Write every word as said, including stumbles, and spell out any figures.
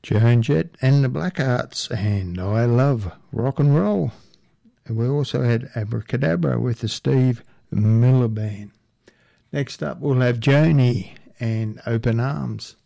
Joan Jett and the Blackhearts, and I Love Rock and Roll. And we also had Abracadabra with the Steve Miller Band. Next up we'll have Joni and Open Arms.